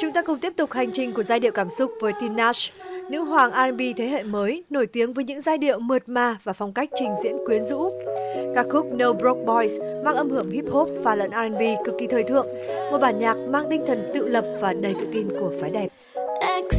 Chúng ta cùng tiếp tục hành trình của giai điệu cảm xúc với Tinashe, nữ hoàng R&B thế hệ mới, nổi tiếng với những giai điệu mượt mà và phong cách trình diễn quyến rũ. Ca khúc No Broke Boys mang âm hưởng hip hop pha lẫn R&B cực kỳ thời thượng, một bản nhạc mang tinh thần tự lập và đầy tự tin của phái đẹp.